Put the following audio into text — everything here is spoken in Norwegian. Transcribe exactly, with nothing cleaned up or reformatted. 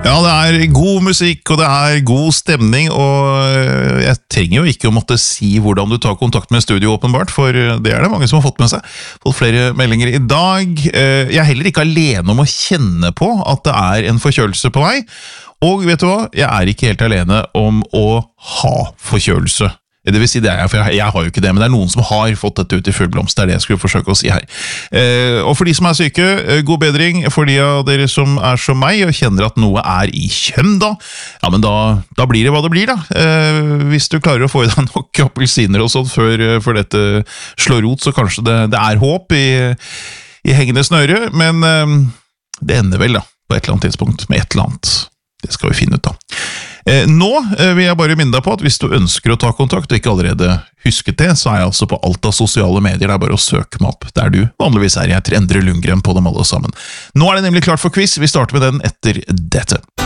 Ja, det er god musikk, og det er god stemning, og jeg trenger jo ikke å måtte si hvordan du tar kontakt med studio åpenbart, for det er det mange som har fått med seg. Fått flere meldinger i dag. Jeg er heller ikke alene om å kjenne på at det er en forkjølelse på vei, og vet du hva? Jeg er ikke helt alene om å ha forkjølelse. Det vil si det er jeg, for jeg, jeg har jo ikke det, men det er noen som har fått dette ut i full blomst, det er det jeg skulle forsøke å si her. Eh, og for de som er syke, god bedring. For de av dere som er som meg og kjenner at noe er i kjønn da, ja, men da, da blir det hva det blir da. Eh, hvis du klarer å få i deg nok appelsiner og sånt før, før dette slår rot, så kanskje det, det er håp i, i hengende snøre, men eh, det ender vel da, på et eller annet tidspunkt, med et eller annet. Det skal vi finne ut da. Eh, nå vil jeg bare minne deg på at hvis du ønsker å ta kontakt og ikke allerede husket det, så er jeg altså på alt av sosiale medier, det er bare å søke meg opp der du vanligvis er. Jeg heter Endre Lundgren på dem alle sammen. Nå er det nemlig klart for quiz, vi starter med den etter dette.